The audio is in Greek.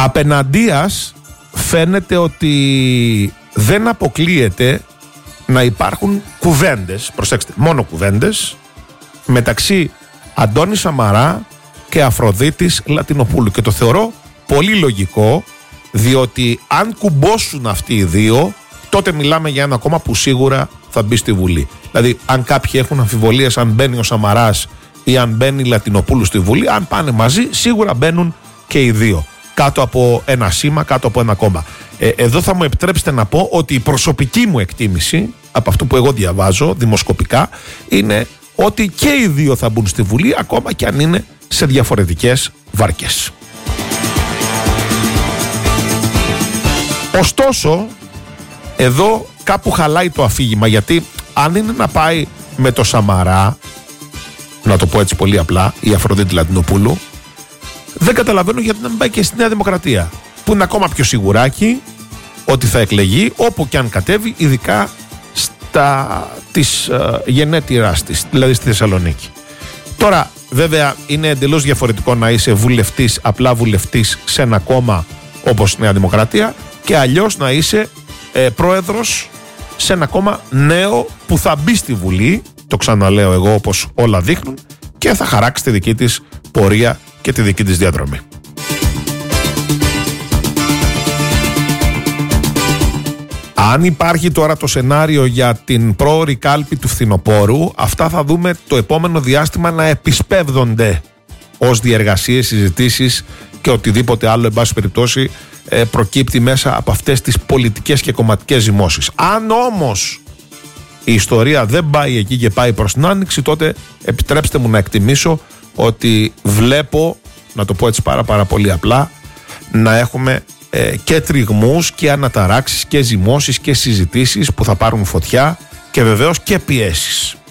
Απεναντίας φαίνεται ότι δεν αποκλείεται να υπάρχουν κουβέντες, προσέξτε, μόνο κουβέντες, μεταξύ Αντώνη Σαμαρά και Αφροδίτης Λατινοπούλου. Και το θεωρώ πολύ λογικό, διότι αν κουμπώσουν αυτοί οι δύο, τότε μιλάμε για ένα κόμμα που σίγουρα θα μπει στη Βουλή. Δηλαδή, αν κάποιοι έχουν αμφιβολίες αν μπαίνει ο Σαμαράς ή αν μπαίνει η Λατινοπούλου στη Βουλή, αν πάνε μαζί, σίγουρα μπαίνουν και οι δύο. Κάτω από ένα σήμα, κάτω από ένα κόμμα. Εδώ θα μου επιτρέψετε να πω ότι η προσωπική μου εκτίμηση, από αυτό που εγώ διαβάζω δημοσκοπικά, είναι ότι και οι δύο θα μπουν στη Βουλή, ακόμα και αν είναι σε διαφορετικές βάρκες. Ωστόσο, εδώ κάπου χαλάει το αφήγημα, γιατί αν είναι να πάει με το Σαμαρά, να το πω έτσι πολύ απλά, η Αφροδίτη Λατινοπούλου, δεν καταλαβαίνω γιατί να μην πάει και στη Νέα Δημοκρατία, που είναι ακόμα πιο σιγουράκι ότι θα εκλεγεί όπου και αν κατέβει, ειδικά της γενέτειράς της, δηλαδή στη Θεσσαλονίκη. Τώρα βέβαια είναι εντελώς διαφορετικό να είσαι βουλευτής, απλά βουλευτής σε ένα κόμμα όπως η Νέα Δημοκρατία, και αλλιώς να είσαι πρόεδρος σε ένα κόμμα νέο που θα μπει στη Βουλή, το ξαναλέω εγώ, όπως όλα δείχνουν, και θα χαράξει τη δική της πορεία και τη δική της διαδρομή. Αν υπάρχει τώρα το σενάριο για την πρόωρη κάλπη του φθινοπόρου, αυτά θα δούμε το επόμενο διάστημα να επισπεύδονται ως διεργασίες, συζητήσεις και οτιδήποτε άλλο, εν πάση περιπτώσει, προκύπτει μέσα από αυτές τις πολιτικές και κομματικές ζυμώσεις. Αν όμως η ιστορία δεν πάει εκεί και πάει προς την άνοιξη, τότε επιτρέψτε μου να εκτιμήσω ότι βλέπω, να το πω έτσι πάρα πολύ απλά, να έχουμε και τριγμούς και αναταράξεις και ζυμώσεις και συζητήσεις που θα πάρουν φωτιά, και βεβαίως και πιέσεις.